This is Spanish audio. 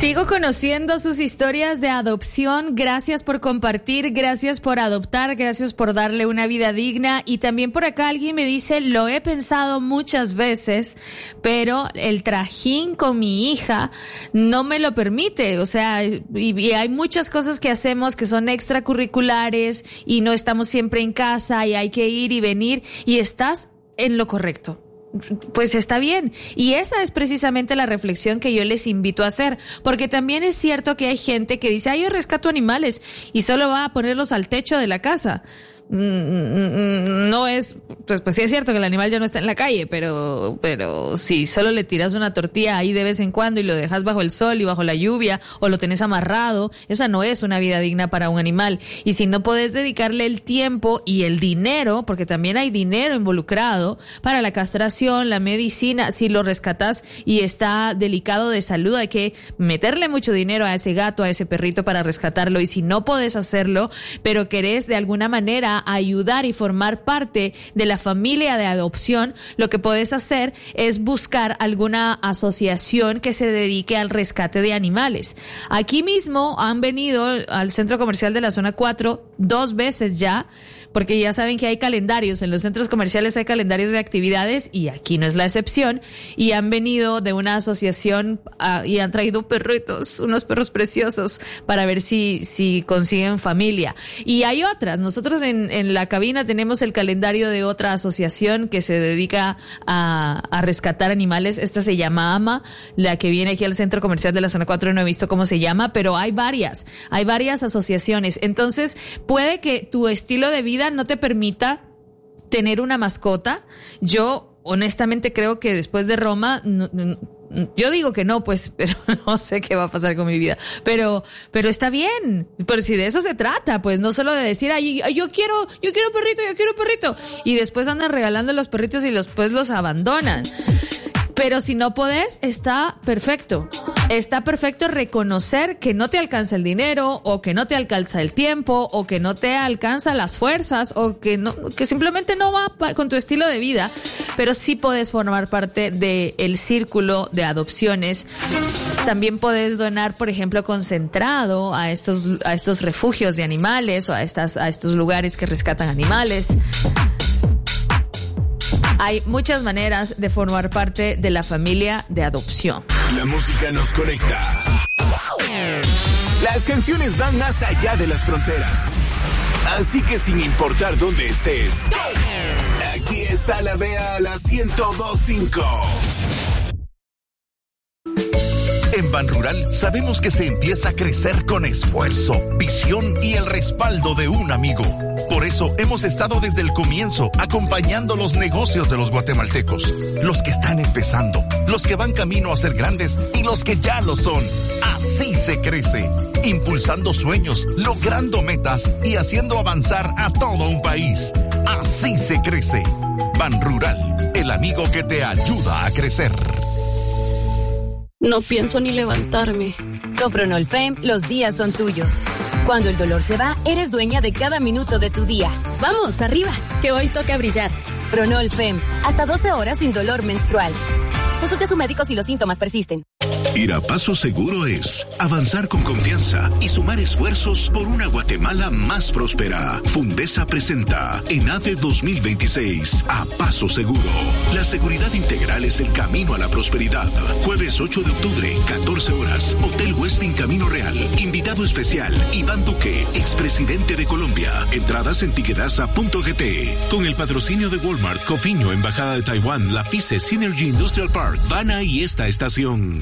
Sigo conociendo sus historias de adopción. Gracias por compartir, gracias por adoptar, gracias por darle una vida digna. Y también por acá alguien me dice, lo he pensado muchas veces, pero el trajín con mi hija no me lo permite. O sea, y hay muchas cosas que hacemos que son extracurriculares y no estamos siempre en casa y hay que ir y venir y estás en lo correcto. Pues está bien. Y esa es precisamente la reflexión que yo les invito a hacer. Porque también es cierto que hay gente que dice, yo rescato animales y solo va a ponerlos al techo de la casa. No es, pues sí es cierto que el animal ya no está en la calle, pero si solo le tiras una tortilla ahí de vez en cuando y lo dejas bajo el sol y bajo la lluvia o lo tenés amarrado, esa no es una vida digna para un animal. Y si no podés dedicarle el tiempo y el dinero, porque también hay dinero involucrado para la castración, la medicina, si lo rescatás y está delicado de salud, hay que meterle mucho dinero a ese gato, a ese perrito para rescatarlo. Y si no podés hacerlo, pero querés de alguna manera ayudar y formar parte de la familia de adopción, lo que podés hacer es buscar alguna asociación que se dedique al rescate de animales. Aquí mismo han venido al centro comercial de la zona 4 2 veces ya, porque ya saben que hay calendarios, en los centros comerciales hay calendarios de actividades y aquí no es la excepción, y han venido de una asociación y han traído perritos, unos perros preciosos para ver si consiguen familia. Y hay otras, nosotros en la cabina tenemos el calendario de otra asociación que se dedica a rescatar animales, esta se llama AMA, la que viene aquí al centro comercial de la zona 4 no he visto cómo se llama, pero hay varias asociaciones. Entonces puede que tu estilo de vida no te permita tener una mascota. Yo honestamente creo que después de Roma, yo digo que no, pues, pero no sé qué va a pasar con mi vida. Pero está bien. Pero si de eso se trata, pues no solo de decir, yo quiero perrito. Y después andan regalando los perritos y después los abandonan. Pero si no podés, está perfecto. Está perfecto reconocer que no te alcanza el dinero, o que no te alcanza el tiempo, o que no te alcanza las fuerzas, o que simplemente no va con tu estilo de vida. Pero sí podés formar parte del círculo de adopciones. También podés donar, por ejemplo, concentrado a estos refugios de animales o a estos lugares que rescatan animales. Hay muchas maneras de formar parte de la familia de adopción. La música nos conecta. Las canciones van más allá de las fronteras. Así que sin importar dónde estés, aquí está la Vea a la 102.5. En Banrural sabemos que se empieza a crecer con esfuerzo, visión y el respaldo de un amigo. Por eso hemos estado desde el comienzo acompañando los negocios de los guatemaltecos, los que están empezando, los que van camino a ser grandes y los que ya lo son. Así se crece, impulsando sueños, logrando metas y haciendo avanzar a todo un país. Así se crece. Banrural, el amigo que te ayuda a crecer. No pienso ni levantarme. Con Pronolfem, los días son tuyos. Cuando el dolor se va, eres dueña de cada minuto de tu día. Vamos, arriba, que hoy toca brillar. Pronolfem, hasta 12 horas sin dolor menstrual. Consulte a su médico si los síntomas persisten. Ir a Paso Seguro es avanzar con confianza y sumar esfuerzos por una Guatemala más próspera. Fundesa presenta ENADE 2026 a Paso Seguro. La seguridad integral es el camino a la prosperidad. Jueves 8 de octubre, 14 horas. Hotel Westin Camino Real. Invitado especial, Iván Duque, expresidente de Colombia. Entradas en tiquetasa.gt. Con el patrocinio de Walmart, Cofiño, Embajada de Taiwán, la FICE, Synergy Industrial Park, Vana y esta estación.